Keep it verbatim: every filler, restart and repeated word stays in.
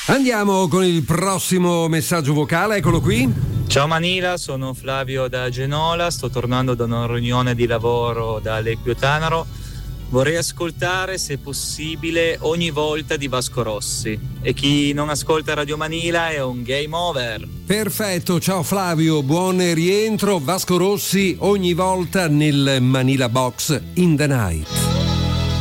Andiamo con il prossimo messaggio vocale, eccolo qui. Ciao Manila, sono Flavio da Genola, sto tornando da una riunione di lavoro da Lecchio Tanaro. Vorrei ascoltare, se possibile, Ogni volta di Vasco Rossi. E chi non ascolta Radio Manila è un game over. Perfetto, ciao Flavio, buon rientro. Vasco Rossi, Ogni volta nel Manila Box in the Night.